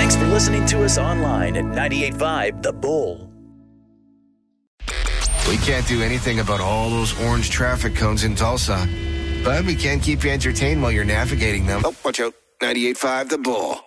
Thanks for listening to us online at 98.5 The Bull. We can't do anything about all those orange traffic cones in Tulsa, but we can keep you entertained while you're navigating them. Oh, watch out. 98.5 The Bull.